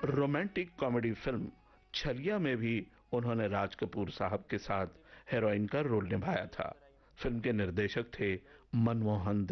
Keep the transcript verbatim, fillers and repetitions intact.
Romantic comedy film छलिया में भी उन्होंने राज कपूर साहब के साथ हीरोइन का रोल निभाया था। फिल्म के निर्देशक थे मनमोहन